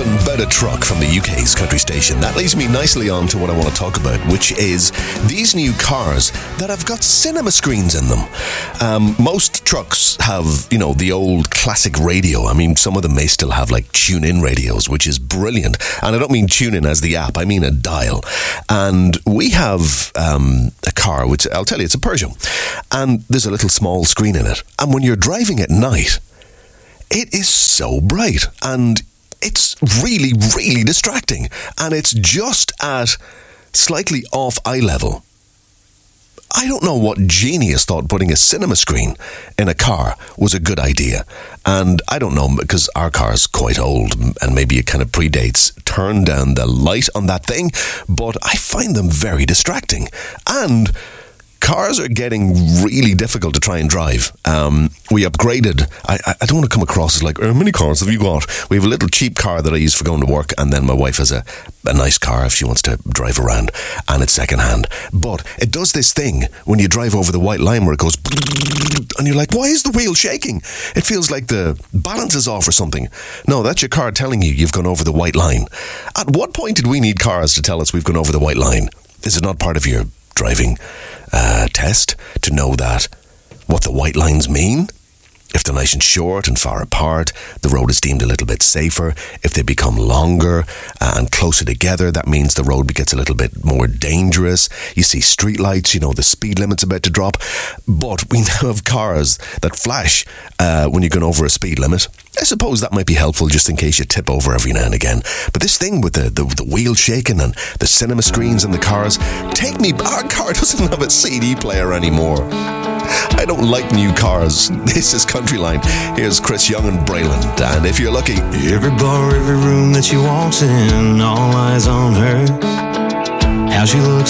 Nothing but a truck from the UK's country station. That leads me nicely on to what I want to talk about, which is these new cars that have got cinema screens in them. Most trucks have, the old classic radio. I mean, some of them may still have like tune-in radios, which is brilliant. And I don't mean tune-in as the app, I mean a dial. And we have a car, which I'll tell you, it's a Peugeot. And there's a little small screen in it. And when you're driving at night, it is so bright and it's really, really distracting. And it's just at slightly off eye level. I don't know what genius thought putting a cinema screen in a car was a good idea. And I don't know, because our car's quite old and maybe it kind of predates, turn down the light on that thing. But I find them very distracting. And cars are getting really difficult to try and drive. We upgraded. I don't want to come across as like, how many cars have you got? We have a little cheap car that I use for going to work, and then my wife has a nice car if she wants to drive around, and it's second-hand. But it does this thing when you drive over the white line where it goes, and you're like, why is the wheel shaking? It feels like the balance is off or something. No, that's your car telling you you've gone over the white line. At what point did we need cars to tell us we've gone over the white line? Is it not part of your driving test to know that what the white lines mean? If they're nice and short and far apart, the road is deemed a little bit safer. If they become longer and closer together, that means the road gets a little bit more dangerous. You see street lights, the speed limit's about to drop. But we now have cars that flash when you're going over a speed limit. I suppose that might be helpful just in case you tip over every now and again. But this thing with the wheel shaking and the cinema screens in the cars, our car doesn't have a CD player anymore. I don't like new cars. This is Countryline. Here's Chris Young and Brayland. And if you're lucky, every bar, every room that she walks in, all eyes on her. How she looks